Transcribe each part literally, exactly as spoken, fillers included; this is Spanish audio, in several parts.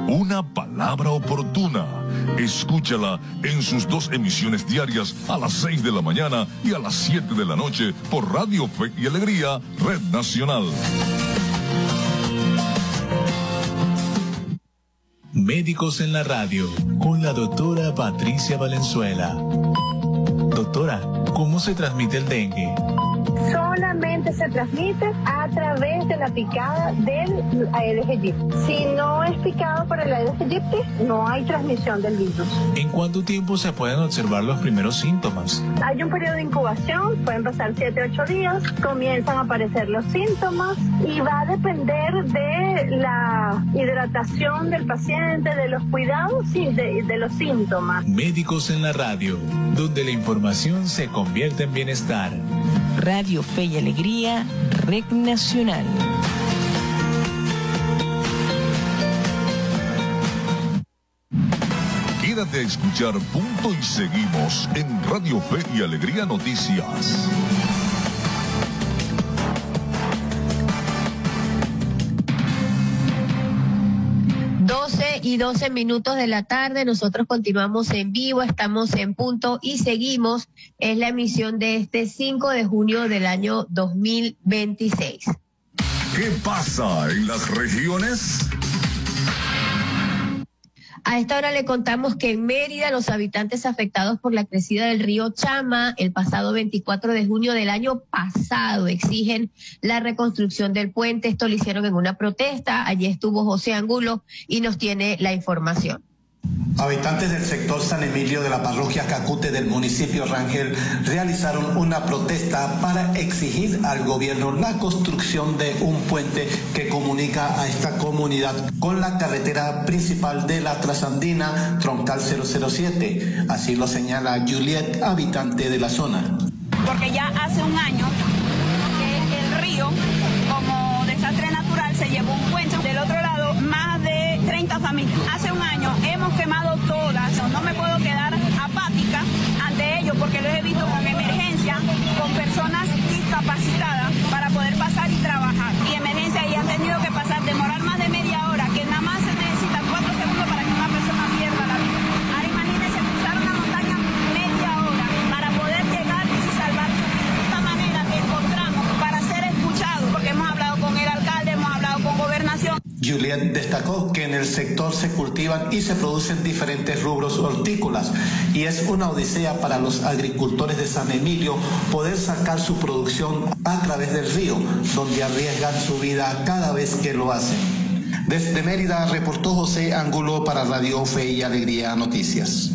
Una palabra oportuna. Escúchala en sus dos emisiones diarias a las seis de la mañana y a las siete de la noche por Radio Fe y Alegría, Red Nacional. Médicos en la Radio, con la doctora Patricia Valenzuela. Doctora, ¿cómo se transmite el dengue? Solamente se transmite a través de la picada del Aedes aegypti. Si no es picado por el Aedes aegypti, no hay transmisión del virus. ¿En cuánto tiempo se pueden observar los primeros síntomas? Hay un periodo de incubación, pueden pasar siete a ocho días, comienzan a aparecer los síntomas y va a depender de la hidratación del paciente, de los cuidados y de, de los síntomas. Médicos en la Radio, donde la información se convierte en bienestar. Radio Fe y Alegría, Red Nacional. Quédate a escuchar Punto y Seguimos en Radio Fe y Alegría Noticias. doce y doce minutos de la tarde, nosotros continuamos en vivo, estamos en Punto y Seguimos. Es la emisión de este cinco de junio del año dos mil veintiséis. ¿Qué pasa en las regiones? A esta hora le contamos que en Mérida los habitantes afectados por la crecida del río Chama el pasado veinticuatro de junio del año pasado exigen la reconstrucción del puente. Esto lo hicieron en una protesta. Allí estuvo José Angulo y nos tiene la información. Habitantes del sector San Emilio de la parroquia Cacute del municipio Rangel realizaron una protesta para exigir al gobierno la construcción de un puente que comunica a esta comunidad con la carretera principal de la Trasandina, troncal cero cero siete. Así lo señala Juliet, habitante de la zona. Porque ya hace un año que el río, como desastre natural, se llevó un puente. Del otro lado, más de treinta familias. Hace un año hemos quemado todas. No me puedo quedar apática ante ello porque los he visto con emergencia, con personas discapacitadas para poder pasar y trabajar. Y emergencia y han tenido que pasar, demorar más de media hora, que nada más se necesitan cuatro segundos para que una persona pierda la vida. Ahora imagínense cruzar una montaña media hora para poder llegar y salvar su vida. De esta manera que encontramos para ser escuchados, porque hemos hablado con el alcalde, hemos hablado con gobernación. Juliet destacó que en el sector se cultivan y se producen diferentes rubros hortícolas y es una odisea para los agricultores de San Emilio poder sacar su producción a través del río, donde arriesgan su vida cada vez que lo hacen. Desde Mérida reportó José Angulo para Radio Fe y Alegría Noticias.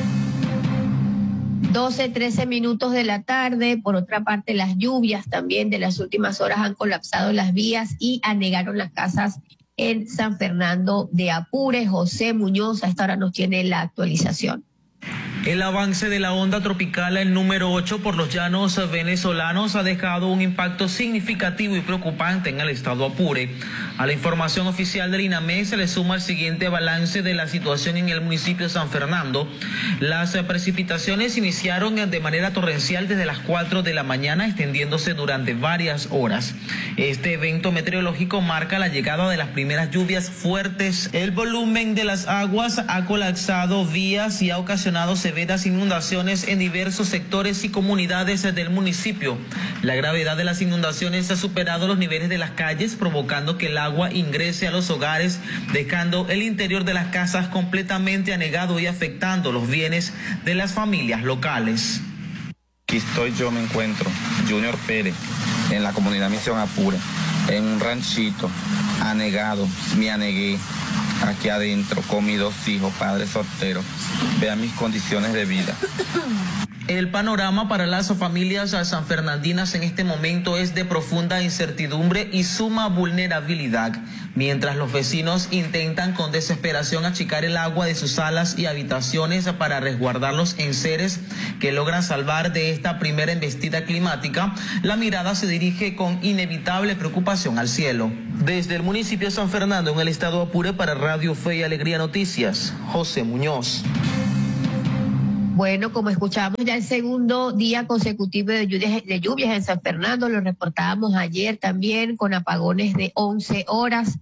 doce, trece minutos de la tarde. Por otra parte, las lluvias también de las últimas horas han colapsado las vías y anegaron las casas en San Fernando de Apure. José Muñoz a esta hora nos tiene la actualización. El avance de la onda tropical el número ocho por los llanos venezolanos ha dejado un impacto significativo y preocupante en el estado Apure. A la información oficial del INAME se le suma el siguiente balance de la situación en el municipio de San Fernando. Las precipitaciones iniciaron de manera torrencial desde las cuatro de la mañana, extendiéndose durante varias horas. Este evento meteorológico marca la llegada de las primeras lluvias fuertes. El volumen de las aguas ha colapsado vías y ha ocasionado severas inundaciones en diversos sectores y comunidades del municipio. La gravedad de las inundaciones ha superado los niveles de las calles, provocando que el agua ingrese a los hogares, dejando el interior de las casas completamente anegado y afectando los bienes de las familias locales. Aquí estoy, yo me encuentro, Junior Pérez, en la comunidad Misión Apure, en un ranchito, anegado, me anegué. Aquí adentro, con mis dos hijos, padres solteros. Vean mis condiciones de vida. El panorama para las familias sanfernandinas en este momento es de profunda incertidumbre y suma vulnerabilidad, mientras los vecinos intentan con desesperación achicar el agua de sus salas y habitaciones para resguardar los enseres que logran salvar de esta primera embestida climática. La mirada se dirige con inevitable preocupación al cielo. Desde el municipio de San Fernando, en el estado Apure, para Radio Fe y Alegría Noticias, José Muñoz. Bueno, como escuchamos ya el segundo día consecutivo de lluvias, de lluvias en San Fernando, lo reportábamos ayer también con apagones de once horas.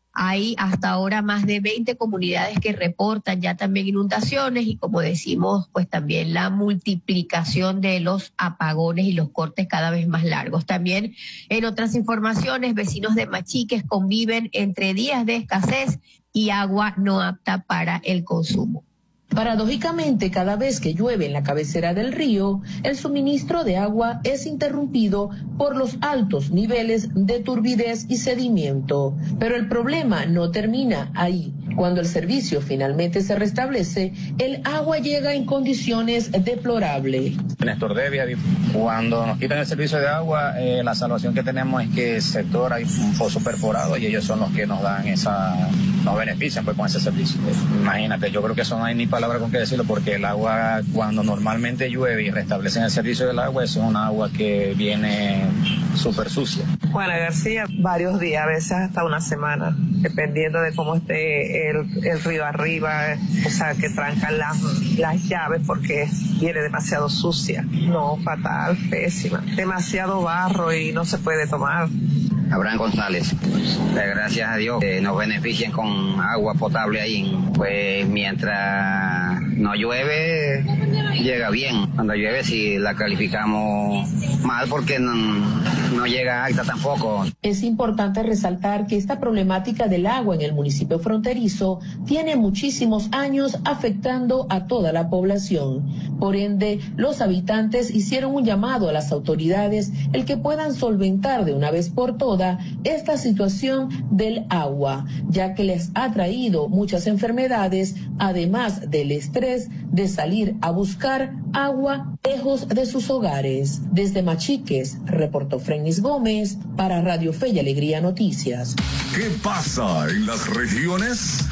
Hay hasta ahora más de veinte comunidades que reportan ya también inundaciones y, como decimos, pues también la multiplicación de los apagones y los cortes cada vez más largos. También en otras informaciones, vecinos de Machiques conviven entre días de escasez y agua no apta para el consumo. Paradójicamente, cada vez que llueve en la cabecera del río, el suministro de agua es interrumpido por los altos niveles de turbidez y sedimento. Pero el problema no termina ahí. Cuando el servicio finalmente se restablece, el agua llega en condiciones deplorables. Néstor Devia, cuando nos quitan el servicio de agua, eh, la salvación que tenemos es que el sector hay un pozo perforado y ellos son los que nos dan esa, nos benefician pues con ese servicio. Imagínate, yo creo que eso no hay ni palabra con qué decirlo, porque el agua, cuando normalmente llueve y restablecen el servicio del agua, es un agua que viene súper sucia. Juana García, varios días, a veces hasta una semana, dependiendo de cómo esté el, el río arriba, o sea, que trancan las, las llaves porque viene demasiado sucia. No, fatal, pésima. Demasiado barro y no se puede tomar. Abraham González, gracias a Dios eh, nos benefician con agua potable ahí. Pues mientras no llueve, llega bien. Cuando llueve sí la calificamos mal porque no, no llega alta tampoco. Es importante resaltar que esta problemática del agua en el municipio fronterizo tiene muchísimos años afectando a toda la población. Por ende, los habitantes hicieron un llamado a las autoridades el que puedan solventar de una vez por todas esta situación del agua, ya que les ha traído muchas enfermedades, además del estrés de salir a buscar agua lejos de sus hogares. Desde Machiques, reportó Frenis Gómez para Radio Fe y Alegría Noticias. ¿Qué pasa en las regiones?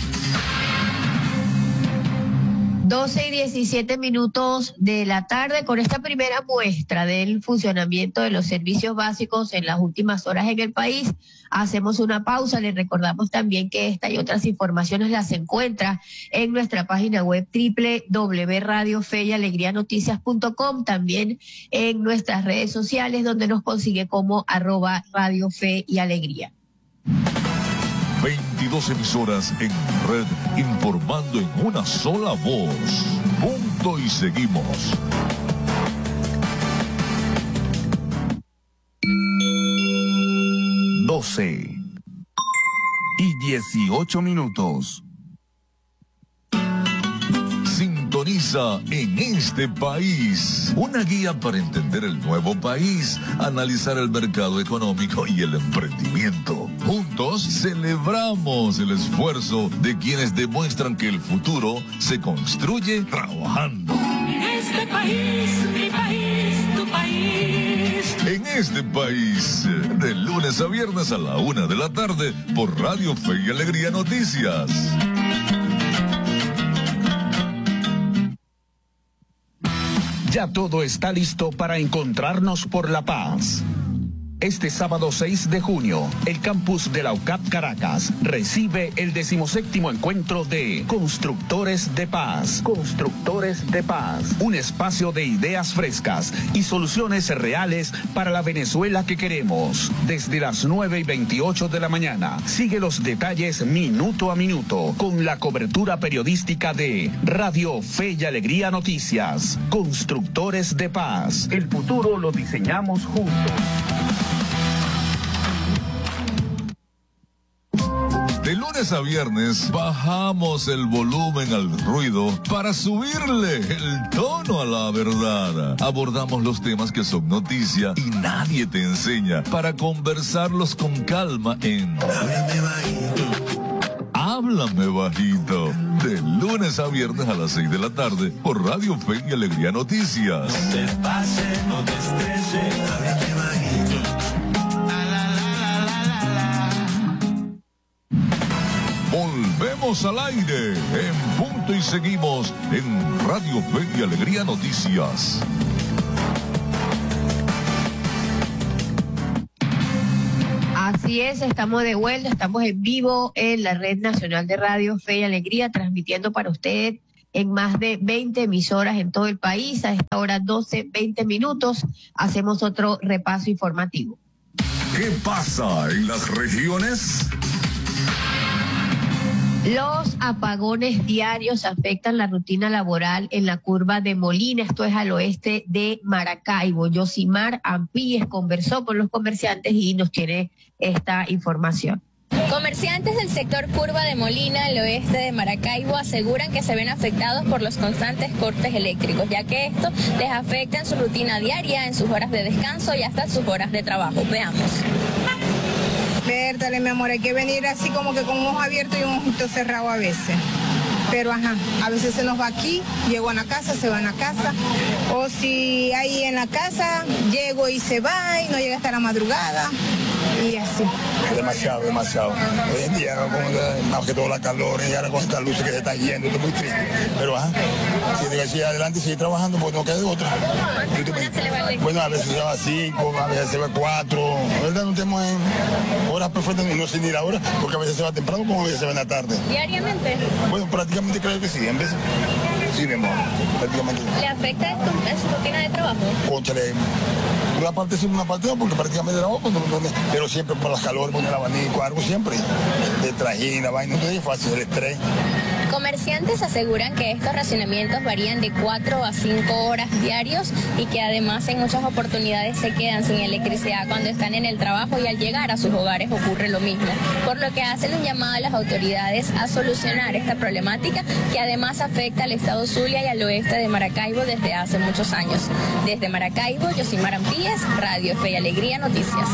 doce y diecisiete minutos de la tarde, con esta primera muestra del funcionamiento de los servicios básicos en las últimas horas en el país. Hacemos una pausa. Les recordamos también que esta y otras informaciones las encuentra en nuestra página web doble u doble u doble u punto radio fe y alegría noticias punto com, también en nuestras redes sociales, donde nos consigue como arroba Radio Fe y Alegría. veintidós emisoras en red, informando en una sola voz. Punto y seguimos. doce y dieciocho minutos. Sintoniza En Este País, una guía para entender el nuevo país, analizar el mercado económico y el emprendimiento. Juntos celebramos el esfuerzo de quienes demuestran que el futuro se construye trabajando. En este país, mi país, tu país. En Este País, de lunes a viernes a la una de la tarde por Radio Fe y Alegría Noticias. Ya todo está listo para encontrarnos por La Paz. Este sábado seis de junio, el campus de la U C A P Caracas recibe el decimoséptimo encuentro de Constructores de Paz. Constructores de Paz. Un espacio de ideas frescas y soluciones reales para la Venezuela que queremos. Desde las nueve y veintiocho de la mañana, sigue los detalles minuto a minuto con la cobertura periodística de Radio Fe y Alegría Noticias. Constructores de Paz. El futuro lo diseñamos juntos. De lunes a viernes bajamos el volumen al ruido para subirle el tono a la verdad. Abordamos los temas que son noticia y nadie te enseña para conversarlos con calma en Háblame Bajito. Háblame Bajito. De lunes a viernes a las seis de la tarde por Radio Fe y Alegría Noticias. No te pases, no te estreses, háblame bajito. Volvemos al aire en punto y seguimos en Radio Fe y Alegría Noticias. Así es, estamos de vuelta, estamos en vivo en la Red Nacional de Radio Fe y Alegría, transmitiendo para usted en más de veinte emisoras en todo el país. A esta hora doce, veinte minutos, hacemos otro repaso informativo. ¿Qué pasa en las regiones? Los apagones diarios afectan la rutina laboral en la curva de Molina, esto es al oeste de Maracaibo. Yosimar Ampíes conversó con los comerciantes y nos tiene esta información. Comerciantes del sector Curva de Molina, al oeste de Maracaibo, aseguran que se ven afectados por los constantes cortes eléctricos, ya que esto les afecta en su rutina diaria, en sus horas de descanso y hasta en sus horas de trabajo. Veamos. Vértale, mi amor, hay que venir así como que con un ojo abierto y un ojito cerrado a veces. Pero ajá, a veces se nos va aquí, llego a la casa, se va a la casa. O si ahí en la casa, llego y se va y no llega hasta la madrugada. Y así. Demasiado, demasiado. Hoy en día, con, más que todo la calor y ahora con estas luces que se están yendo, esto es muy triste. Pero ajá, si te decía adelante y seguir trabajando, pues no queda de otra. Bueno, a veces se va a cinco, a veces se va a cuatro. La verdad no tenemos en horas perfectas, no sé ni la hora, porque a veces se va temprano como a veces se va en la tarde. ¿Diariamente? Bueno, prácticamente creo que sí, en veces sí, mi amor, prácticamente. ¿Le afecta esto en su rutina de trabajo? Cónchale, una parte sí, una parte no, porque prácticamente trabajo, pero siempre por las calores, poner el abanico, algo siempre, de trajina, vaina, no es fácil, el estrés. Comerciantes aseguran que estos racionamientos varían de cuatro a cinco horas diarios y que además en muchas oportunidades se quedan sin electricidad cuando están en el trabajo y al llegar a sus hogares ocurre lo mismo, por lo que hacen un llamado a las autoridades a solucionar esta problemática que además afecta al estado Zulia y al oeste de Maracaibo desde hace muchos años. Desde Maracaibo, Yosimar Ampíes, Radio Fe y Alegría Noticias.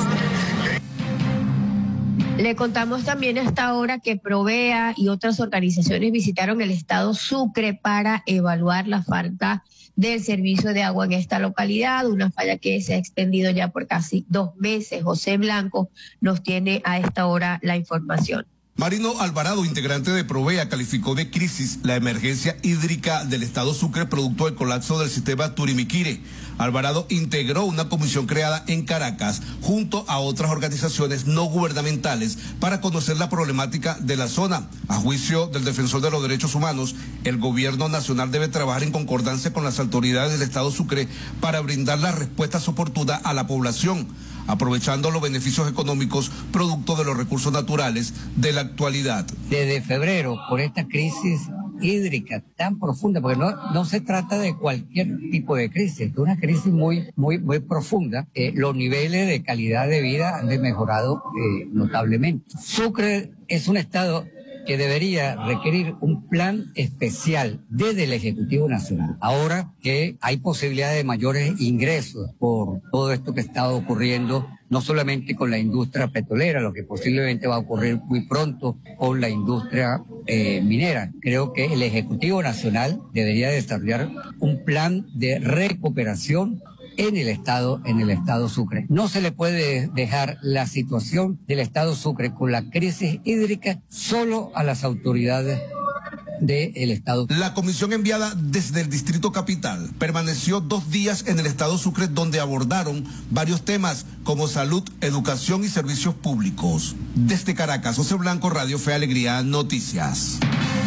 Le contamos también hasta ahora que Provea y otras organizaciones visitaron el estado Sucre para evaluar la falta del servicio de agua en esta localidad, una falla que se ha extendido ya por casi dos meses. José Blanco nos tiene a esta hora la información. Marino Alvarado, integrante de Provea, calificó de crisis la emergencia hídrica del estado Sucre producto del colapso del sistema Turimiquire. Alvarado integró una comisión creada en Caracas junto a otras organizaciones no gubernamentales para conocer la problemática de la zona. A juicio del defensor de los derechos humanos, el gobierno nacional debe trabajar en concordancia con las autoridades del estado Sucre para brindar las respuestas oportunas a la población, aprovechando los beneficios económicos producto de los recursos naturales de la actualidad. Desde febrero, por esta crisis hídrica tan profunda, porque no, no se trata de cualquier tipo de crisis, es una crisis muy, muy, muy profunda, eh, los niveles de calidad de vida han mejorado eh, notablemente. Sucre es un estado que debería requerir un plan especial desde el Ejecutivo Nacional. Ahora que hay posibilidad de mayores ingresos por todo esto que está ocurriendo, no solamente con la industria petrolera, lo que posiblemente va a ocurrir muy pronto con la industria eh, minera. Creo que el Ejecutivo Nacional debería desarrollar un plan de recuperación en el estado, en el estado Sucre. No se le puede dejar la situación del estado Sucre con la crisis hídrica solo a las autoridades del estado. La comisión enviada desde el Distrito Capital permaneció dos días en el estado Sucre, donde abordaron varios temas como salud, educación y servicios públicos. Desde Caracas, José Blanco, Radio Fe Alegría Noticias.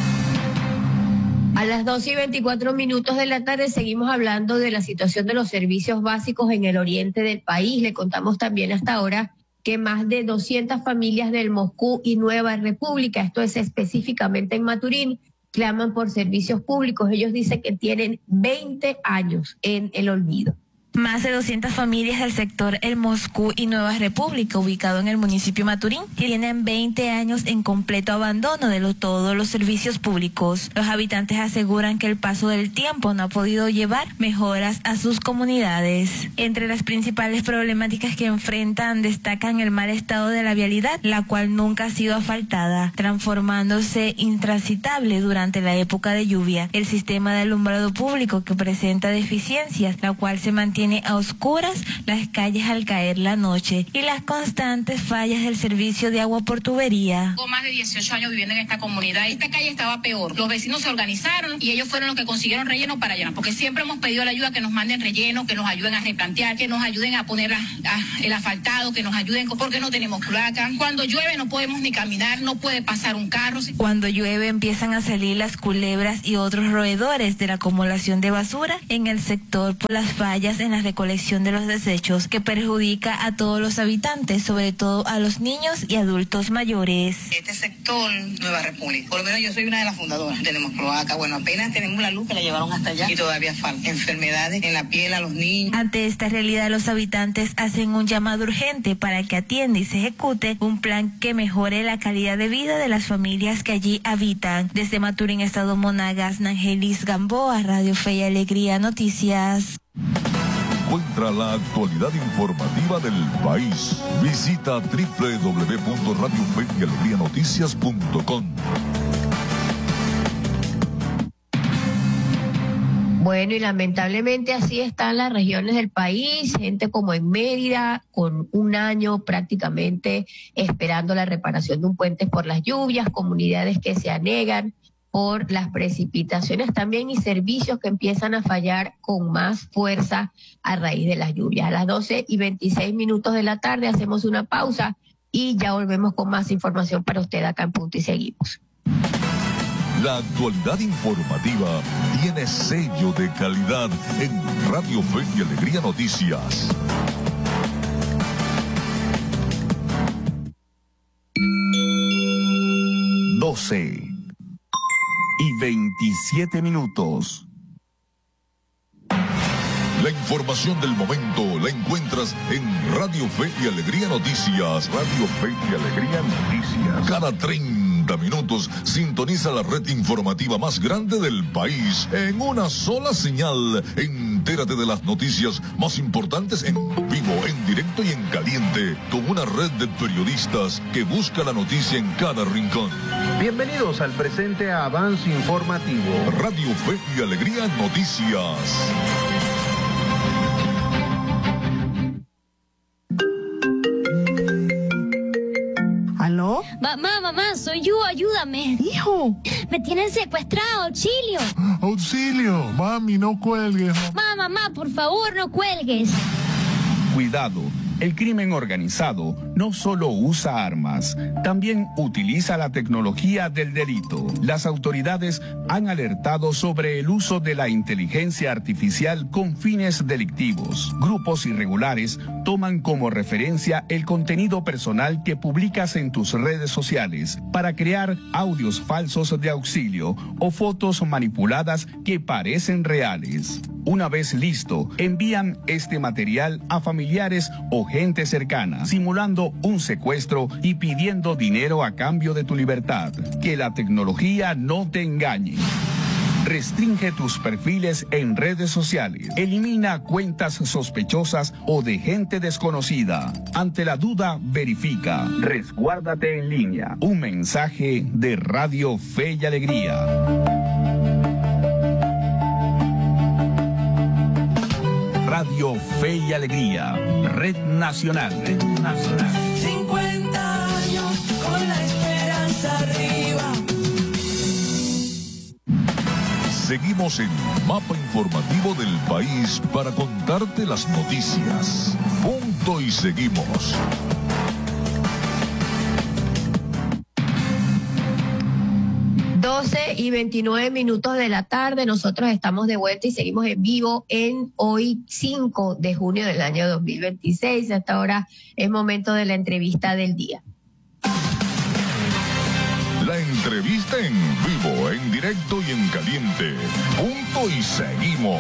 A las doce y veinticuatro minutos de la tarde seguimos hablando de la situación de los servicios básicos en el oriente del país. Le contamos también hasta ahora que más de doscientas familias del Moscú y Nueva República, esto es específicamente en Maturín, claman por servicios públicos. Ellos dicen que tienen veinte años en el olvido. Más de doscientas familias del sector El Moscú y Nueva República, ubicado en el municipio Maturín, tienen veinte años en completo abandono de lo, todos los servicios públicos. Los habitantes aseguran que el paso del tiempo no ha podido llevar mejoras a sus comunidades. Entre las principales problemáticas que enfrentan destacan el mal estado de la vialidad, la cual nunca ha sido asfaltada, transformándose intransitable durante la época de lluvia. El sistema de alumbrado público, que presenta deficiencias, la cual se mantiene a oscuras las calles al caer la noche, y las constantes fallas del servicio de agua por tubería. Tengo más de dieciocho años viviendo en esta comunidad. Esta calle estaba peor. Los vecinos se organizaron y ellos fueron los que consiguieron relleno para llenar, porque siempre hemos pedido la ayuda, que nos manden relleno, que nos ayuden a replantear, que nos ayuden a poner a, a, el asfaltado, que nos ayuden, porque no tenemos placa. Cuando llueve no podemos ni caminar, no puede pasar un carro. Cuando llueve empiezan a salir las culebras y otros roedores de la acumulación de basura en el sector por las fallas en la recolección de los desechos que perjudica a todos los habitantes, sobre todo a los niños y adultos mayores. Este sector, Nueva República, por lo menos yo soy una de las fundadoras. Tenemos cloaca, bueno, apenas tenemos la luz que la llevaron hasta allá y todavía falta. Enfermedades en la piel a los niños. Ante esta realidad, los habitantes hacen un llamado urgente para que atienda y se ejecute un plan que mejore la calidad de vida de las familias que allí habitan. Desde Maturín, Estado Monagas, Nangelis Gamboa, Radio Fe y Alegría Noticias. Encuentra la actualidad informativa del país. Visita doble u doble u doble u punto radio fe y alegría noticias punto com. Bueno, y lamentablemente así están las regiones del país, gente como en Mérida, con un año prácticamente esperando la reparación de un puente por las lluvias, comunidades que se anegan por las precipitaciones también y servicios que empiezan a fallar con más fuerza a raíz de las lluvias. A las doce y veintiséis minutos de la tarde hacemos una pausa y ya volvemos con más información para usted acá en Punto y Seguimos. La actualidad informativa tiene sello de calidad en Radio Fe y Alegría Noticias. doce y veintisiete minutos. La información del momento la encuentras en Radio Fe y Alegría Noticias. Radio Fe y Alegría Noticias. Cada treinta minutos sintoniza la red informativa más grande del país en una sola señal. Entérate de las noticias más importantes en vivo, en directo y en caliente, con una red de periodistas que busca la noticia en cada rincón. Bienvenidos al presente avance informativo. Radio Fe y Alegría Noticias. ¿Aló? Mamá, mamá, soy yo, ayúdame. Hijo. Me tienen secuestrado, auxilio. Auxilio, mami, no cuelgues. Mamá, mamá, por favor, no cuelgues. Cuidado, el crimen organizado no solo usa armas, también utiliza la tecnología del delito. Las autoridades han alertado sobre el uso de la inteligencia artificial con fines delictivos. Grupos irregulares toman como referencia el contenido personal que publicas en tus redes sociales para crear audios falsos de auxilio o fotos manipuladas que parecen reales. Una vez listo, envían este material a familiares o gente cercana, simulando un secuestro y pidiendo dinero a cambio de tu libertad. Que la tecnología no te engañe. Restringe tus perfiles en redes sociales. Elimina cuentas sospechosas o de gente desconocida. Ante la duda, verifica. Resguárdate en línea. Un mensaje de Radio Fe y Alegría. Radio Fe y Alegría, Red Nacional. Red Nacional. cincuenta años con la esperanza arriba. Seguimos en Mapa Informativo del País para contarte las noticias. Punto y seguimos. doce y veintinueve minutos de la tarde, nosotros estamos de vuelta y seguimos en vivo en hoy cinco de junio del año dos mil veintiséis. Hasta ahora es momento de la entrevista del día. La entrevista en vivo, en directo y en caliente. Punto y seguimos.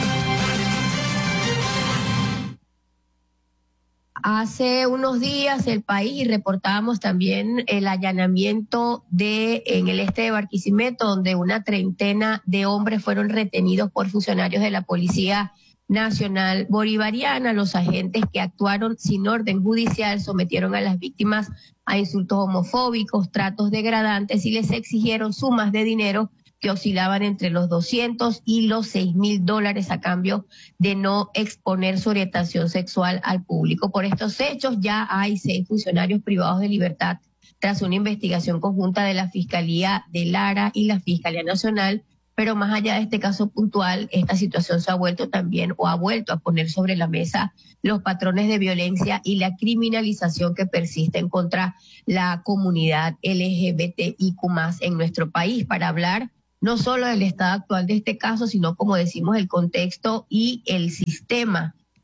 Hace unos días el país y reportábamos también el allanamiento de en el este de Barquisimeto, donde una treintena de hombres fueron retenidos por funcionarios de la Policía Nacional Bolivariana. Los agentes que actuaron sin orden judicial sometieron a las víctimas a insultos homofóbicos, tratos degradantes y les exigieron sumas de dinero que oscilaban entre los doscientos y los seis mil dólares a cambio de no exponer su orientación sexual al público. Por estos hechos ya hay seis funcionarios privados de libertad tras una investigación conjunta de la Fiscalía de Lara y la Fiscalía Nacional. Pero más allá de este caso puntual, esta situación se ha vuelto también o ha vuelto a poner sobre la mesa los patrones de violencia y la criminalización que persisten contra la comunidad L G B T I Q más en nuestro país. Para hablar no solo del estado actual de este caso, sino, como decimos, el contexto y el sistema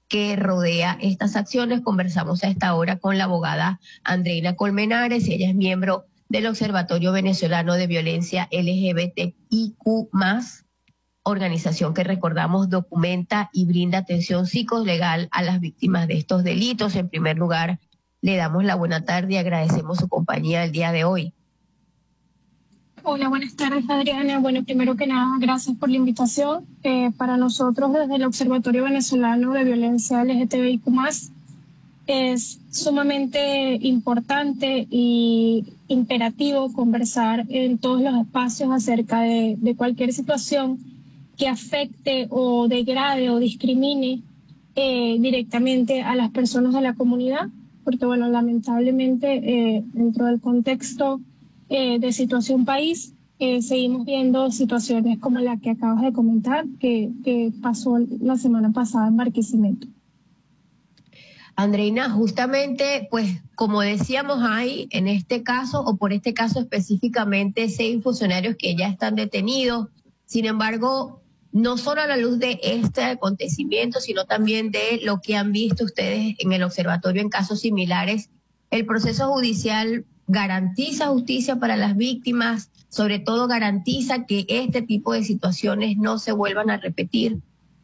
que rodea estas acciones. Conversamos a esta hora con la abogada Andreina Colmenares. Ella es miembro del Observatorio Venezolano de Violencia L G B T I Q más, organización que, recordamos, documenta y brinda atención psicolegal a las víctimas de estos delitos. En primer lugar, le damos la buena tarde y agradecemos su compañía el día de hoy. Hola, buenas tardes, Adriana. Bueno, primero que nada, gracias por la invitación. Eh, para nosotros, desde el Observatorio Venezolano de Violencia L G T B I Q más, es sumamente importante y imperativo conversar en todos los espacios acerca de, de cualquier situación que afecte o degrade o discrimine eh, directamente a las personas de la comunidad, porque, bueno, lamentablemente, eh, dentro del contexto eh, de situación país, eh, seguimos viendo situaciones como la que acabas de comentar, que, que pasó la semana pasada en Barquisimeto. Andreina, justamente, pues, como decíamos, hay en este caso, o por este caso específicamente, seis funcionarios que ya están detenidos. Sin embargo, no solo a la luz de este acontecimiento, sino también de lo que han visto ustedes en el observatorio en casos similares, el proceso judicial garantiza justicia para las víctimas, sobre todo garantiza que este tipo de situaciones no se vuelvan a repetir.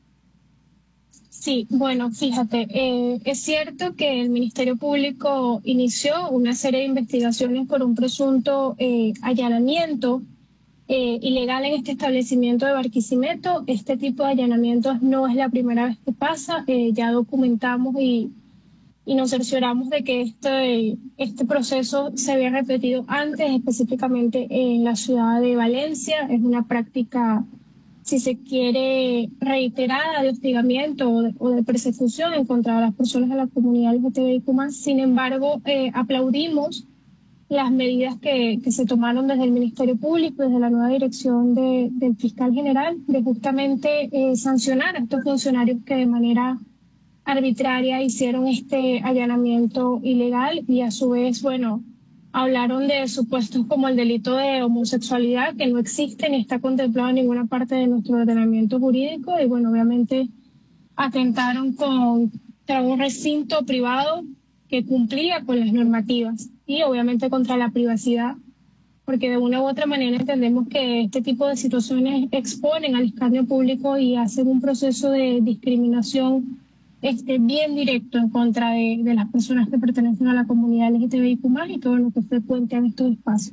Sí, bueno, fíjate, eh, es cierto que el Ministerio Público inició una serie de investigaciones por un presunto eh, allanamiento eh, ilegal en este establecimiento de Barquisimeto. Este tipo de allanamientos no es la primera vez que pasa, eh, ya documentamos y, y nos cercioramos de que este, este proceso se había repetido antes, específicamente en la ciudad de Valencia. Es una práctica, si se quiere, reiterada de hostigamiento o de, o de persecución en contra de las personas de la comunidad L G T B I Q más. Sin embargo, eh, aplaudimos las medidas que, que se tomaron desde el Ministerio Público, desde la nueva dirección de, del fiscal general, de justamente eh, sancionar a estos funcionarios que de manera arbitraria hicieron este allanamiento ilegal y a su vez, bueno, hablaron de supuestos como el delito de homosexualidad, que no existe ni está contemplado en ninguna parte de nuestro ordenamiento jurídico, y bueno, obviamente atentaron contra un recinto privado que cumplía con las normativas y obviamente contra la privacidad, porque de una u otra manera entendemos que este tipo de situaciones exponen al escarnio público y hacen un proceso de discriminación este, bien directo en contra de, de las personas que pertenecen a la comunidad L G T B I Q más, y todo lo que frecuente en estos espacios.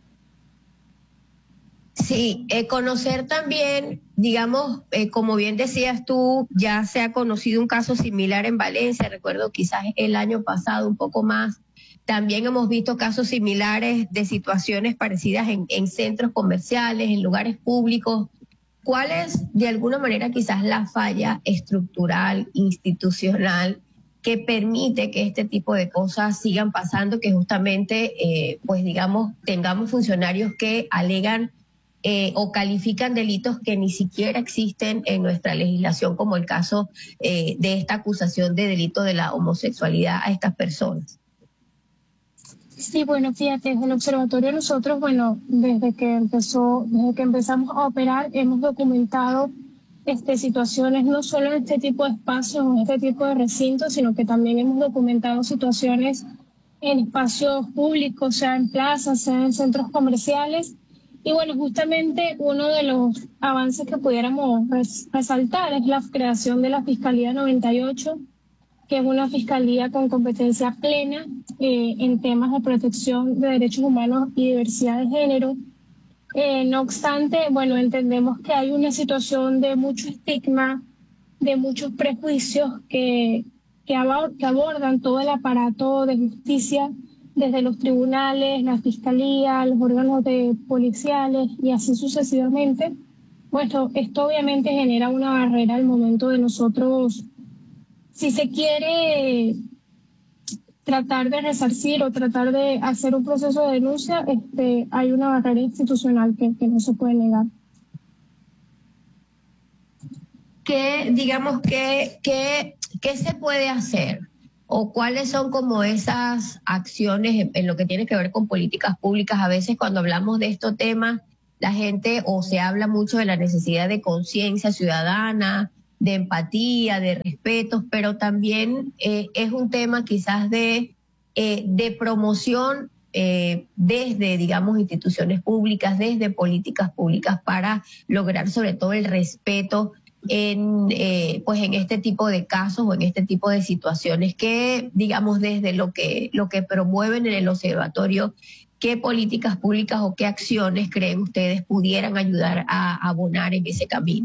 Sí, eh, conocer también, digamos, eh, como bien decías tú, ya se ha conocido un caso similar en Valencia, recuerdo quizás el año pasado, un poco más. También hemos visto casos similares de situaciones parecidas en, en centros comerciales, en lugares públicos. ¿Cuál es, de alguna manera, quizás la falla estructural, institucional, que permite que este tipo de cosas sigan pasando, que justamente, eh, pues digamos, tengamos funcionarios que alegan eh, o califican delitos que ni siquiera existen en nuestra legislación, como el caso eh, de esta acusación de delito de la homosexualidad a estas personas? Sí, bueno, fíjate, desde el observatorio nosotros, bueno, desde que empezó, desde que empezamos a operar, hemos documentado este, situaciones no solo en este tipo de espacios, en este tipo de recintos, sino que también hemos documentado situaciones en espacios públicos, sea en plazas, sea en centros comerciales. Y bueno, justamente uno de los avances que pudiéramos res resaltar es la creación de la Fiscalía noventa y ocho, que es una fiscalía con competencia plena eh, en temas de protección de derechos humanos y diversidad de género. Eh, no obstante, bueno, entendemos que hay una situación de mucho estigma, de muchos prejuicios que, que, abor que abordan todo el aparato de justicia, desde los tribunales, la fiscalía, los órganos de policiales y así sucesivamente. Bueno, esto obviamente genera una barrera al momento de nosotros, si se quiere tratar de resarcir o tratar de hacer un proceso de denuncia, este, hay una barrera institucional que, que no se puede negar. ¿Qué, digamos, qué, qué, qué se puede hacer? ¿O cuáles son como esas acciones en, en lo que tiene que ver con políticas públicas? A veces cuando hablamos de estos temas, la gente o se habla mucho de la necesidad de conciencia ciudadana, de empatía, de respeto, pero también eh, es un tema quizás de, eh, de promoción eh, desde, digamos, instituciones públicas, desde políticas públicas para lograr sobre todo el respeto en, eh, pues en este tipo de casos o en este tipo de situaciones que, digamos, desde lo que, lo que promueven en el observatorio, ¿qué políticas públicas o qué acciones creen ustedes pudieran ayudar a abonar en ese camino?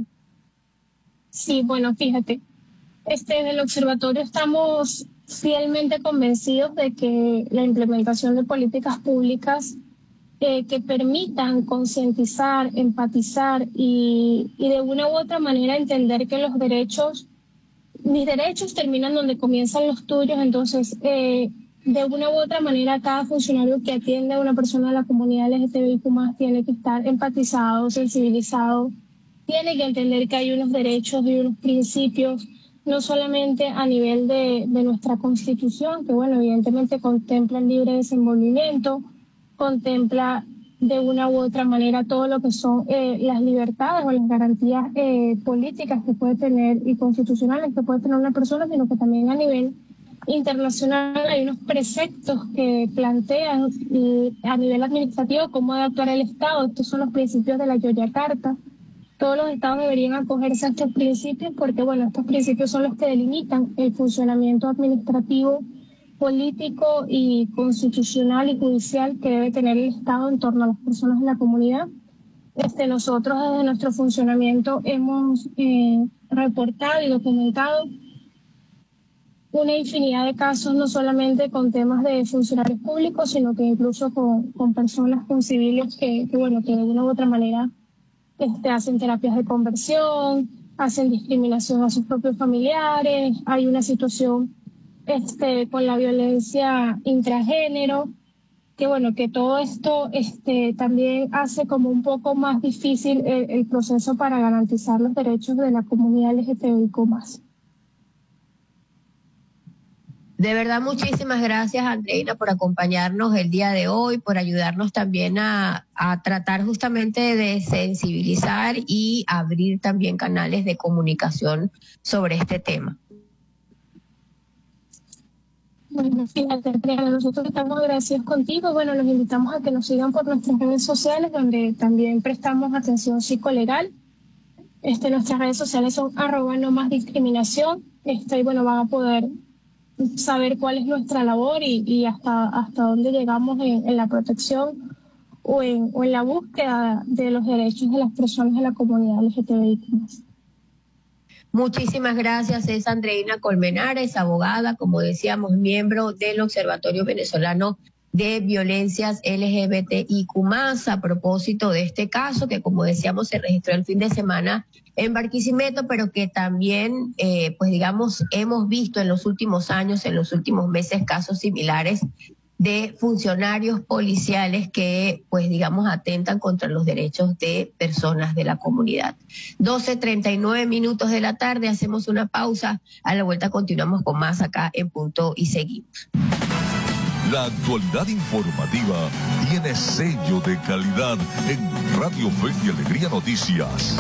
Sí, bueno, fíjate, este, en el observatorio estamos fielmente convencidos de que la implementación de políticas públicas eh, que permitan concientizar, empatizar y, y de una u otra manera entender que los derechos, mis derechos terminan donde comienzan los tuyos, entonces eh, de una u otra manera cada funcionario que atiende a una persona de la comunidad L G T B I Q más, tiene que estar empatizado, sensibilizado, tiene que entender que hay unos derechos y unos principios, no solamente a nivel de, de nuestra Constitución, que bueno, evidentemente contempla el libre desenvolvimiento, contempla de una u otra manera todo lo que son eh, las libertades o las garantías eh, políticas que puede tener y constitucionales que puede tener una persona, sino que también a nivel internacional hay unos preceptos que plantean y a nivel administrativo cómo debe actuar el Estado. Estos son los principios de la Yogyakarta. Todos los estados deberían acogerse a estos principios porque, bueno, estos principios son los que delimitan el funcionamiento administrativo, político y constitucional y judicial que debe tener el Estado en torno a las personas de la comunidad. Este, nosotros desde nuestro funcionamiento hemos eh, reportado y documentado una infinidad de casos, no solamente con temas de funcionarios públicos, sino que incluso con, con personas, con civiles que, que, bueno, que de una u otra manera Este, hacen terapias de conversión, hacen discriminación a sus propios familiares, hay una situación este, con la violencia intragénero, que bueno, que todo esto este, también hace como un poco más difícil el, el proceso para garantizar los derechos de la comunidad L G T B I Q más. De verdad, muchísimas gracias, Andreina, por acompañarnos el día de hoy, por ayudarnos también a, a tratar justamente de sensibilizar y abrir también canales de comunicación sobre este tema. Bueno, fíjate, Andrea, nosotros estamos agradecidos contigo. Bueno, los invitamos a que nos sigan por nuestras redes sociales, donde también prestamos atención psicolegal. Este, nuestras redes sociales son arroba no más discriminación. Este, y bueno, van a poder saber cuál es nuestra labor y, y hasta, hasta dónde llegamos en, en la protección o en, o en la búsqueda de los derechos de las personas de la comunidad L G T B I Q más. Muchísimas gracias. Es Andreina Colmenares, abogada, como decíamos, miembro del Observatorio Venezolano de Violencias L G B T I Q más, a propósito de este caso que, como decíamos, se registró el fin de semana en Barquisimeto, pero que también, eh, pues digamos, hemos visto en los últimos años, en los últimos meses, casos similares de funcionarios policiales que, pues digamos, atentan contra los derechos de personas de la comunidad. doce treinta y nueve minutos de la tarde, hacemos una pausa. A la vuelta continuamos con más acá en Punto y seguimos. La actualidad informativa tiene sello de calidad en Radio Fe y Alegría Noticias.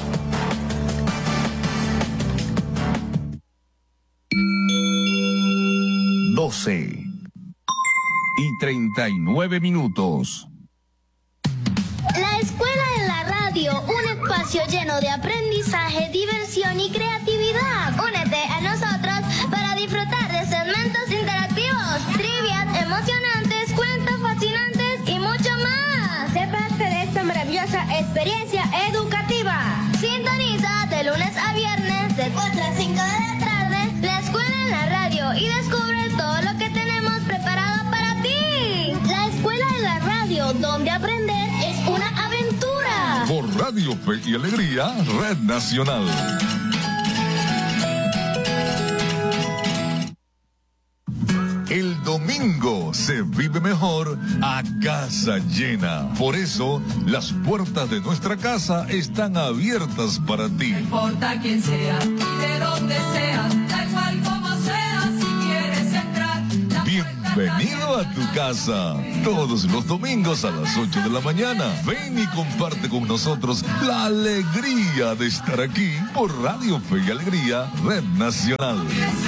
doce y treinta y nueve minutos. La Escuela de la Radio, un espacio lleno de aprendizaje, diversión y creatividad. Únete a nosotros para disfrutar de segmentos interactivos, trivias emocionantes, cuentos fascinantes y mucho más. Sé parte de esta maravillosa experiencia educativa. Sintoniza de lunes a viernes de cuatro a cinco de la tarde La Escuela en la Radio y descubre todo lo que tenemos preparado para ti. La Escuela de la Radio, donde aprender es una aventura. Por Radio Fe y Alegría, Red Nacional. El domingo se vive mejor a casa llena. Por eso, las puertas de nuestra casa están abiertas para ti. No importa quién sea y de dónde sea, da igual como sea, si quieres entrar. Bienvenido bienvenido a tu casa. Todos los domingos a las ocho de la mañana. Ven y comparte con nosotros la alegría de estar aquí por Radio Fe y Alegría, Red Nacional.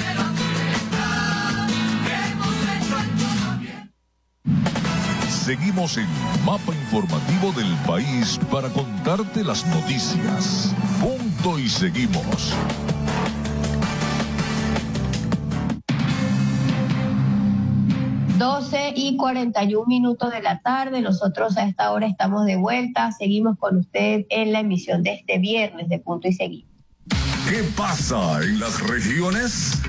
Seguimos en Mapa Informativo del País para contarte las noticias. Punto y seguimos. doce y cuarenta y un minutos de la tarde. Nosotros a esta hora estamos de vuelta. Seguimos con usted en la emisión de este viernes de Punto y Seguimos. ¿Qué pasa en las regiones?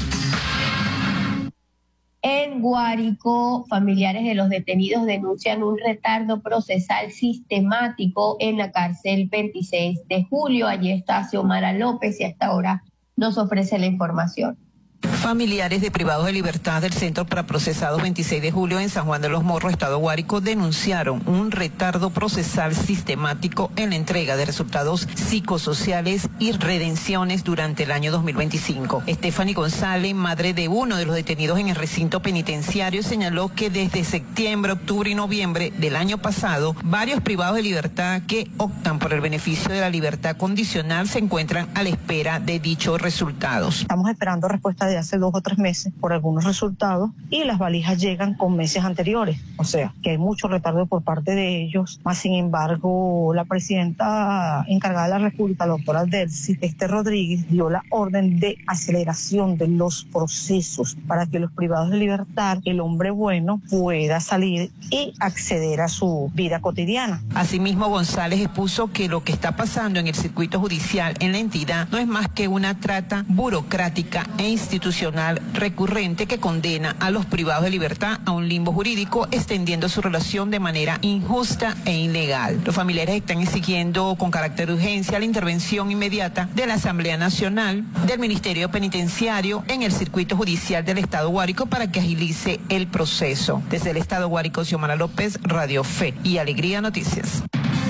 En Guárico, familiares de los detenidos denuncian un retardo procesal sistemático en la cárcel veintiséis de julio. Allí está Xiomara López y hasta ahora nos ofrece la información. Familiares de privados de libertad del Centro para Procesados veintiséis de julio en San Juan de los Morros, Estado Guárico, denunciaron un retardo procesal sistemático en la entrega de resultados psicosociales y redenciones durante el año dos mil veinticinco. Stephanie González, madre de uno de los detenidos en el recinto penitenciario, señaló que desde septiembre, octubre y noviembre del año pasado, varios privados de libertad que optan por el beneficio de la libertad condicional se encuentran a la espera de dichos resultados. Estamos esperando respuesta de hace dos o tres meses por algunos resultados y las valijas llegan con meses anteriores, o sea que hay mucho retardo por parte de ellos. Más sin embargo, la presidenta encargada de la República, la doctora Delcy este Rodríguez, dio la orden de aceleración de los procesos para que los privados de libertad, el hombre bueno, pueda salir y acceder a su vida cotidiana. Asimismo, González expuso que lo que está pasando en el circuito judicial en la entidad no es más que una trata burocrática e institucional recurrente que condena a los privados de libertad a un limbo jurídico, extendiendo su relación de manera injusta e ilegal. Los familiares están exigiendo con carácter de urgencia la intervención inmediata de la Asamblea Nacional, del Ministerio Penitenciario en el circuito judicial del Estado Guárico para que agilice el proceso. Desde el Estado Guárico, Xiomara López, Radio Fe y Alegría Noticias.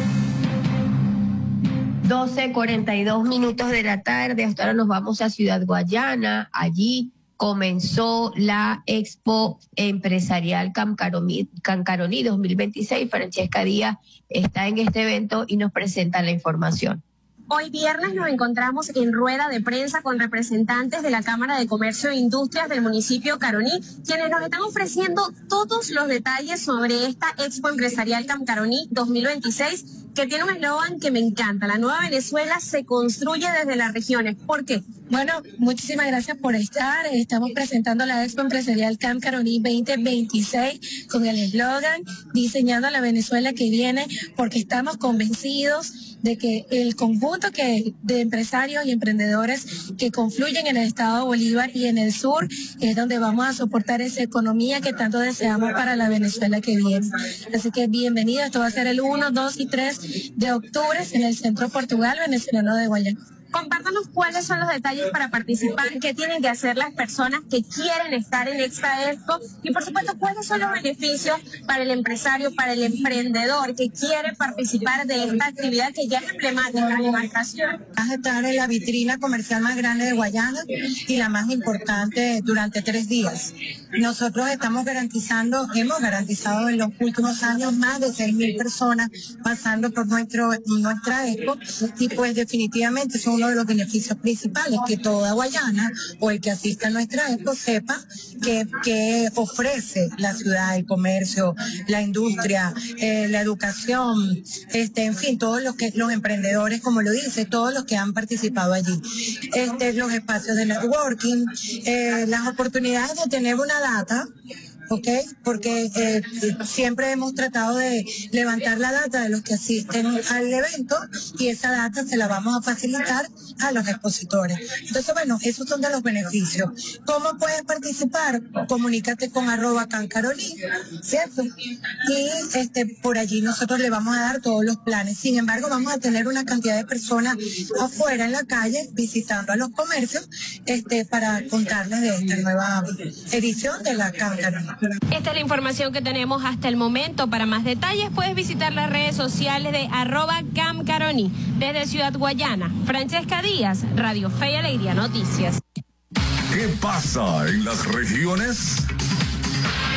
doce cuarenta y dos minutos de la tarde. Hasta ahora nos vamos a Ciudad Guayana. Allí comenzó la Expo Empresarial Camcaroní, Camcaroní dos mil veintiséis. Francesca Díaz está en este evento y nos presenta la información. Hoy viernes nos encontramos en rueda de prensa con representantes de la Cámara de Comercio e Industrias del municipio Caroní, quienes nos están ofreciendo todos los detalles sobre esta Expo Empresarial Camcaroní dos mil veintiséis, que tiene un eslogan que me encanta: la nueva Venezuela se construye desde las regiones. ¿Por qué? Bueno, muchísimas gracias por estar. Estamos presentando la Expo Empresarial Camcaroní veinte veintiséis con el eslogan diseñando la Venezuela que viene, porque estamos convencidos de que el conjunto que de empresarios y emprendedores que confluyen en el estado de Bolívar y en el sur es donde vamos a soportar esa economía que tanto deseamos para la Venezuela que viene. Así que bienvenido, esto va a ser el uno, dos y tres de octubre en el Centro Portugal Venezolano de Guayana. Compártanos cuáles son los detalles para participar, qué tienen que hacer las personas que quieren estar en esta Expo y, por supuesto, cuáles son los beneficios para el empresario, para el emprendedor que quiere participar de esta actividad que ya es emblemática de nuestra ciudad. Vas a estar en la vitrina comercial más grande de Guayana y la más importante durante tres días. Nosotros estamos garantizando, hemos garantizado en los últimos años más de seis mil personas pasando por nuestro, nuestra Expo y pues definitivamente son uno de los beneficios principales, que toda Guayana o el que asista a nuestra Expo sepa que, que ofrece la ciudad, el comercio, la industria, eh, la educación, este, en fin, todos los que los emprendedores, como lo dice, todos los que han participado allí. Este, los espacios de networking, eh, las oportunidades de tener una data, ¿ok? Porque eh, siempre hemos tratado de levantar la data de los que asisten al evento y esa data se la vamos a facilitar a los expositores. Entonces, bueno, esos son de los beneficios. ¿Cómo puedes participar? Comunícate con arroba Camcaroní, ¿cierto? Y este, por allí nosotros le vamos a dar todos los planes. Sin embargo, vamos a tener una cantidad de personas afuera en la calle visitando a los comercios este, para contarles de esta nueva edición de la Camcaroní. Esta es la información que tenemos hasta el momento. Para más detalles puedes visitar las redes sociales de arroba Camcaroní. Desde Ciudad Guayana, Francesca Díaz, Radio Fe y Alegría Noticias. ¿Qué pasa en las regiones?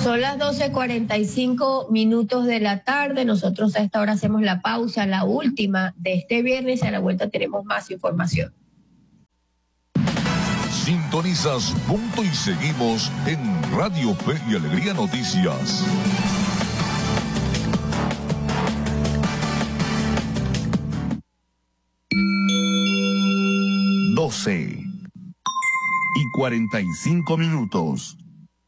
Son las doce cuarenta y cinco minutos de la tarde. Nosotros a esta hora hacemos la pausa, la última de este viernes. A la vuelta tenemos más información. Sintonizas Punto y Seguimos en Radio Fe y Alegría Noticias. doce y cuarenta y cinco minutos.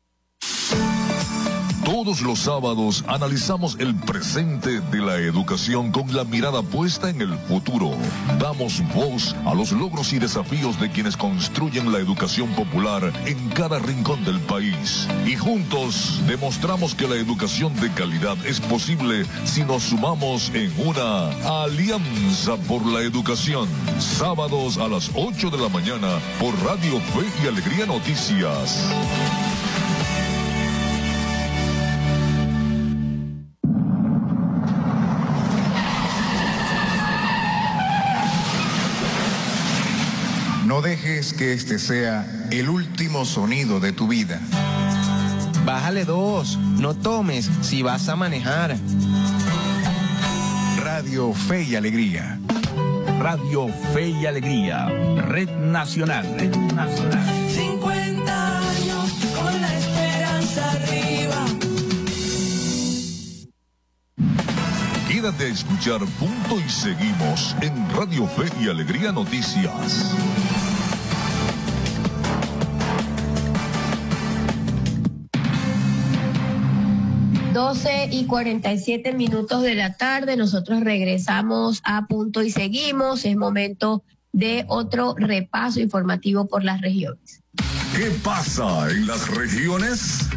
Todos los sábados analizamos el presente de la educación con la mirada puesta en el futuro. Damos voz a los logros y desafíos de quienes construyen la educación popular en cada rincón del país. Y juntos demostramos que la educación de calidad es posible si nos sumamos en una alianza por la educación. Sábados a las ocho de la mañana por Radio Fe y Alegría Noticias. No dejes que este sea el último sonido de tu vida. Bájale dos, no tomes si vas a manejar. Radio Fe y Alegría. Radio Fe y Alegría, Red Nacional. Red Nacional. cincuenta años con la esperanza arriba. Quédate a escuchar Punto y Seguimos en Radio Fe y Alegría Noticias. doce y cuarenta y siete minutos de la tarde, nosotros regresamos a Punto y Seguimos. Es momento de otro repaso informativo por las regiones. ¿Qué pasa en las regiones?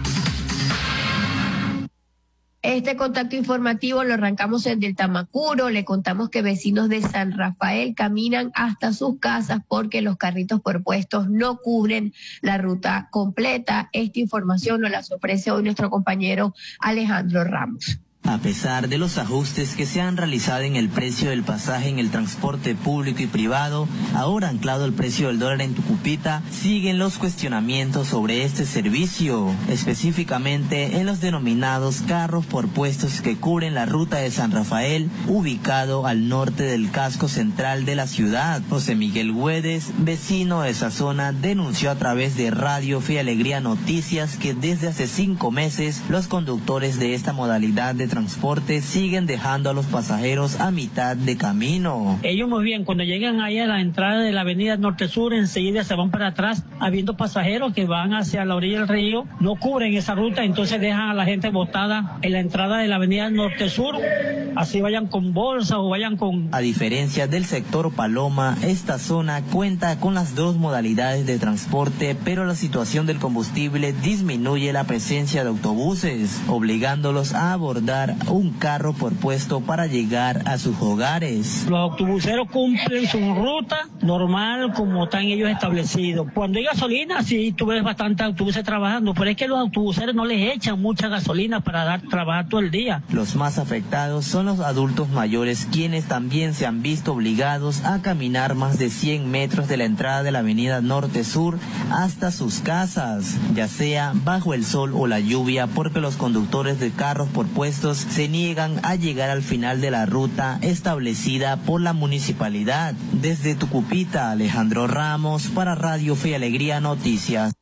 Este contacto informativo lo arrancamos en el Tamacuro. Le contamos que vecinos de San Rafael caminan hasta sus casas porque los carritos por puestos no cubren la ruta completa. Esta información nos la ofrece hoy nuestro compañero Alejandro Ramos. A pesar de los ajustes que se han realizado en el precio del pasaje en el transporte público y privado, ahora anclado el precio del dólar en Tucupita, siguen los cuestionamientos sobre este servicio, específicamente en los denominados carros por puestos que cubren la ruta de San Rafael, ubicado al norte del casco central de la ciudad. José Miguel Güedes, vecino de esa zona, denunció a través de Radio Fe y Alegría Noticias que desde hace cinco meses los conductores de esta modalidad de transporte siguen dejando a los pasajeros a mitad de camino. Ellos muy bien, cuando llegan ahí a la entrada de la avenida Norte-Sur, enseguida se van para atrás, habiendo pasajeros que van hacia la orilla del río, no cubren esa ruta, entonces dejan a la gente botada en la entrada de la avenida Norte-Sur, así vayan con bolsa o vayan con... A diferencia del sector Paloma, esta zona cuenta con las dos modalidades de transporte, pero la situación del combustible disminuye la presencia de autobuses, obligándolos a abordar un carro por puesto para llegar a sus hogares. Los autobuseros cumplen su ruta normal como están ellos establecidos. Cuando hay gasolina, sí, tú ves bastantes autobuses trabajando, pero es que los autobuseros no les echan mucha gasolina para dar trabajo todo el día. Los más afectados son los adultos mayores, quienes también se han visto obligados a caminar más de cien metros de la entrada de la avenida Norte-Sur hasta sus casas, ya sea bajo el sol o la lluvia, porque los conductores de carros por puestos se niegan a llegar al final de la ruta establecida por la municipalidad. Desde Tucupita, Alejandro Ramos para Radio Fe y Alegría Noticias.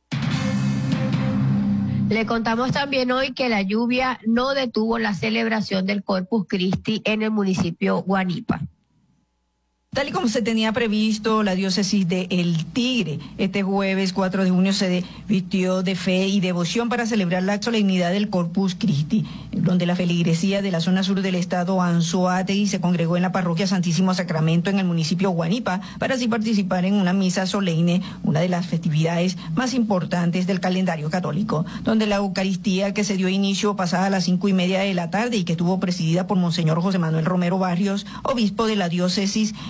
Le contamos también hoy que la lluvia no detuvo la celebración del Corpus Christi en el municipio Guanipa. Tal y como se tenía previsto, la diócesis de El Tigre este jueves cuatro de junio se vistió de fe y devoción para celebrar la solemnidad del Corpus Christi, donde la feligresía de la zona sur del estado Anzoátegui se congregó en la parroquia Santísimo Sacramento en el municipio Guanipa para así participar en una misa solemne, una de las festividades más importantes del calendario católico, donde la Eucaristía, que se dio inicio pasada a las cinco y media de la tarde y que estuvo presidida por Monseñor José Manuel Romero Barrios, obispo de la diócesis,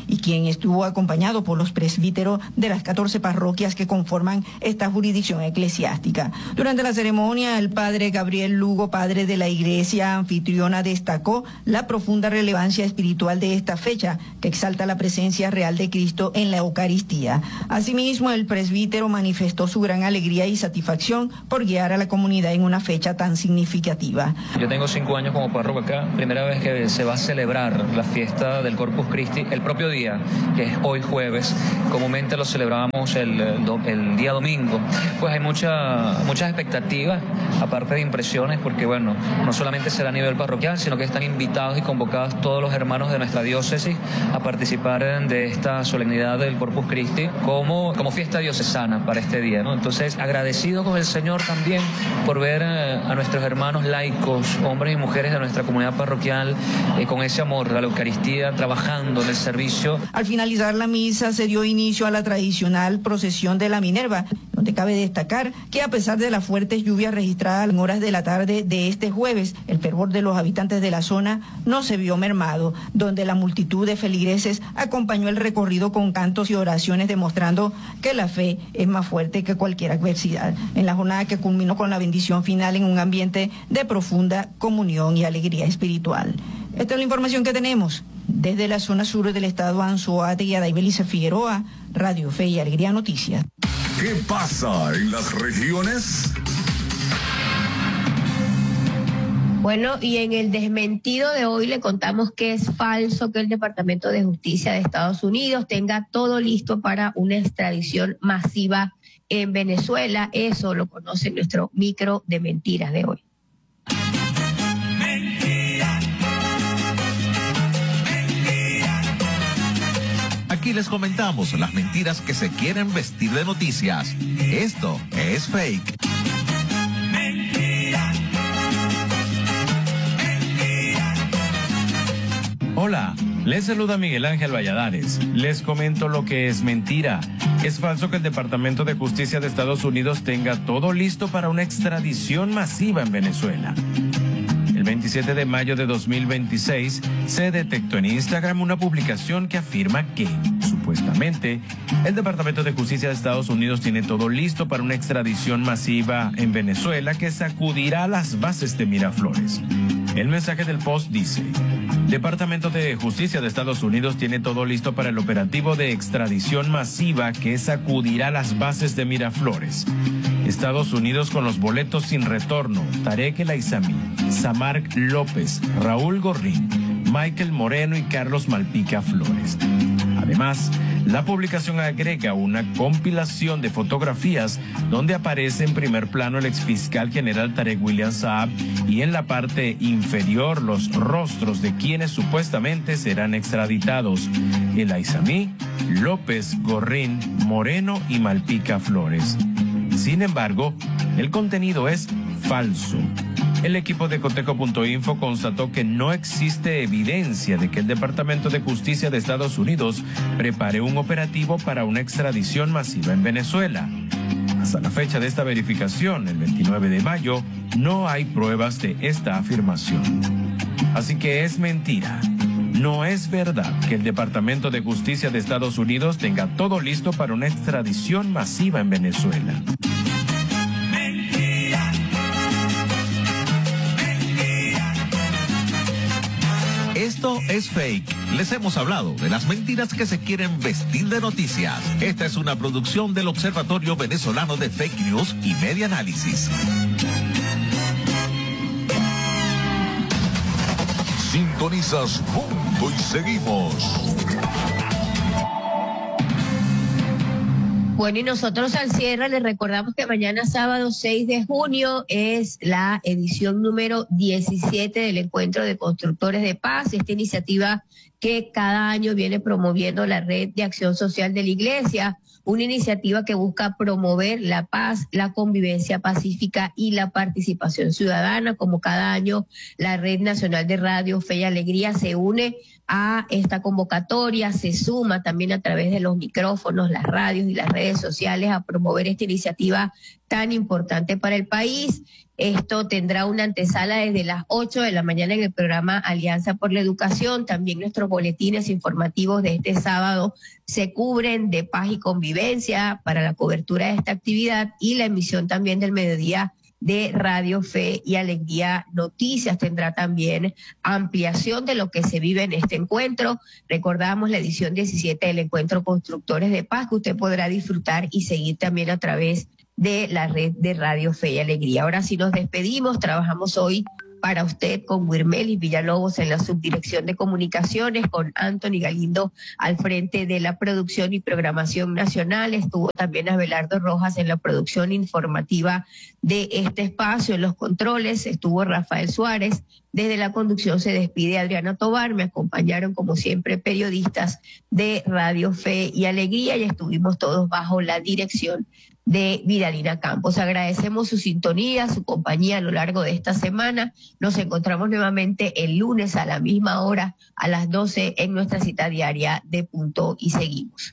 y quien estuvo acompañado por los presbíteros de las catorce parroquias que conforman esta jurisdicción eclesiástica. Durante la ceremonia, el padre Gabriel Lugo, padre de la iglesia anfitriona, destacó la profunda relevancia espiritual de esta fecha, que exalta la presencia real de Cristo en la Eucaristía. Asimismo, el presbítero manifestó su gran alegría y satisfacción por guiar a la comunidad en una fecha tan significativa. Yo tengo cinco años como párroco acá, primera vez que se va a celebrar la fiesta del Corpus Christi el propio día, que es hoy jueves. Comúnmente lo celebramos el, el día domingo. Pues hay mucha, muchas expectativas, aparte de impresiones, porque bueno, no solamente será a nivel parroquial, sino que están invitados y convocados todos los hermanos de nuestra diócesis a participar de esta solemnidad del Corpus Christi como, como fiesta diocesana para este día, ¿no? Entonces, agradecido con el Señor también por ver a nuestros hermanos laicos, hombres y mujeres de nuestra comunidad parroquial, eh, con ese amor a la Eucaristía, trabajando en el servicio. Al finalizar la misa se dio inicio a la tradicional procesión de la Minerva, donde cabe destacar que a pesar de las fuertes lluvias registradas en horas de la tarde de este jueves, el fervor de los habitantes de la zona no se vio mermado, donde la multitud de feligreses acompañó el recorrido con cantos y oraciones, demostrando que la fe es más fuerte que cualquier adversidad. En la jornada que culminó con la bendición final en un ambiente de profunda comunión y alegría espiritual. Esta es la información que tenemos desde la zona sur del estado Anzoátegui, Daibelice Figueroa, Radio Fe y Alegría Noticias. ¿Qué pasa en las regiones? Bueno, y en el desmentido de hoy le contamos que es falso que el Departamento de Justicia de Estados Unidos tenga todo listo para una extradición masiva en Venezuela. Eso lo conoce nuestro micro de mentiras de hoy. Aquí les comentamos las mentiras que se quieren vestir de noticias. Esto es fake. Hola, les saluda Miguel Ángel Valladares. Les comento lo que es mentira. Es falso que el Departamento de Justicia de Estados Unidos tenga todo listo para una extradición masiva en Venezuela. El veintisiete de mayo de dos mil veintiséis se detectó en Instagram una publicación que afirma que, supuestamente, el Departamento de Justicia de Estados Unidos tiene todo listo para una extradición masiva en Venezuela que sacudirá las bases de Miraflores. El mensaje del post dice: Departamento de Justicia de Estados Unidos tiene todo listo para el operativo de extradición masiva que sacudirá las bases de Miraflores. Estados Unidos con los boletos sin retorno: Tarek El Aizami, Samark López, Raúl Gorrín, Michael Moreno y Carlos Malpica Flores. Además, la publicación agrega una compilación de fotografías donde aparece en primer plano el exfiscal general Tarek William Saab y en la parte inferior los rostros de quienes supuestamente serán extraditados: El Aizami, López, Gorrín, Moreno y Malpica Flores. Sin embargo, el contenido es falso. El equipo de Coteco punto info constató que no existe evidencia de que el Departamento de Justicia de Estados Unidos prepare un operativo para una extradición masiva en Venezuela. Hasta la fecha de esta verificación, el veintinueve de mayo, no hay pruebas de esta afirmación. Así que es mentira. No es verdad que el Departamento de Justicia de Estados Unidos tenga todo listo para una extradición masiva en Venezuela. Esto es fake. Les hemos hablado de las mentiras que se quieren vestir de noticias. Esta es una producción del Observatorio Venezolano de Fake News y Media Análisis. Sintonizas Punto y seguimos. Bueno, y nosotros al cierre les recordamos que mañana sábado seis de junio es la edición número diecisiete del Encuentro de Constructores de Paz, esta iniciativa que cada año viene promoviendo la Red de Acción Social de la Iglesia, una iniciativa que busca promover la paz, la convivencia pacífica y la participación ciudadana. Como cada año, la Red Nacional de Radio Fe y Alegría se une a esta convocatoria, se suma también a través de los micrófonos, las radios y las redes sociales a promover esta iniciativa tan importante para el país. Esto tendrá una antesala desde las ocho de la mañana en el programa Alianza por la Educación. También nuestros boletines informativos de este sábado se cubren de paz y convivencia para la cobertura de esta actividad, y la emisión también del mediodía de Radio Fe y Alegría Noticias tendrá también ampliación de lo que se vive en este encuentro. Recordamos la edición diecisiete del Encuentro Constructores de Paz, que usted podrá disfrutar y seguir también a través de la red de Radio Fe y Alegría. Ahora sí nos despedimos. Trabajamos hoy para usted con Wirmelis Villalobos en la subdirección de comunicaciones, con Anthony Galindo al frente de la producción y programación nacional. Estuvo también Abelardo Rojas en la producción informativa de este espacio. En los controles estuvo Rafael Suárez. Desde la conducción se despide Adriana Tobar. Me acompañaron como siempre periodistas de Radio Fe y Alegría, y estuvimos todos bajo la dirección de Vidalina Campos. Agradecemos su sintonía, su compañía a lo largo de esta semana. Nos encontramos nuevamente el lunes a la misma hora, a las doce, en nuestra cita diaria de Punto y Seguimos.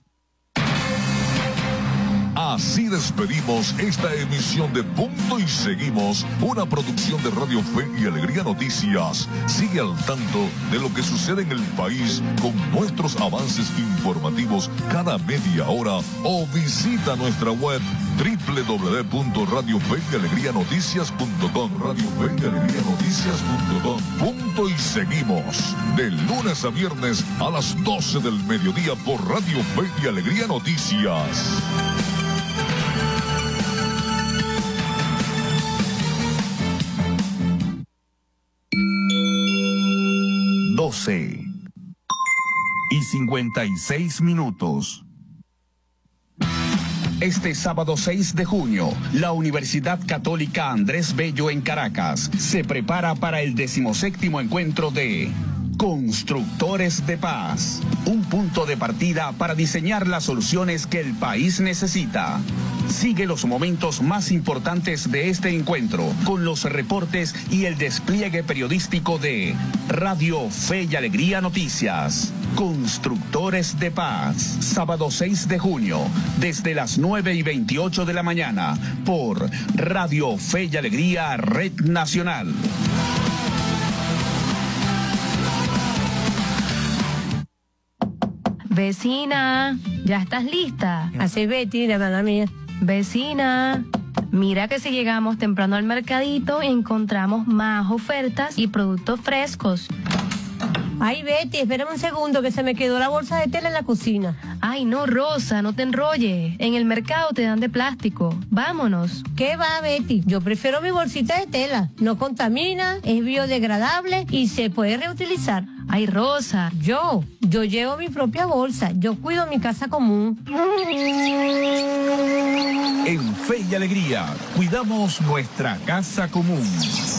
Así despedimos esta emisión de Punto y Seguimos, una producción de Radio Fe y Alegría Noticias. Sigue al tanto de lo que sucede en el país con nuestros avances informativos cada media hora, o visita nuestra web doble u doble u doble u punto radio fe y alegría noticias punto com. Radio Fe y Alegría Noticias punto com. Punto y Seguimos, de lunes a viernes a las doce del mediodía por Radio Fe y Alegría Noticias. doce y cincuenta y seis minutos. Este sábado seis de junio, la Universidad Católica Andrés Bello en Caracas se prepara para el decimoséptimo encuentro de Constructores de Paz, un punto de partida para diseñar las soluciones que el país necesita. Sigue los momentos más importantes de este encuentro con los reportes y el despliegue periodístico de Radio Fe y Alegría Noticias. Constructores de Paz, sábado seis de junio, desde las nueve y veintiocho de la mañana, por Radio Fe y Alegría Red Nacional. Vecina, ¿ya estás lista? Así, Betty, la hermana mía. Vecina, mira que si llegamos temprano al mercadito encontramos más ofertas y productos frescos. Ay, Betty, espérame un segundo que se me quedó la bolsa de tela en la cocina. Ay, no, Rosa, no te enrolles. En el mercado te dan de plástico. Vámonos. ¿Qué va, Betty? Yo prefiero mi bolsita de tela. No contamina, es biodegradable y se puede reutilizar. Ay, Rosa. Yo, yo llevo mi propia bolsa. Yo cuido mi casa común. En Fe y Alegría, cuidamos nuestra casa común.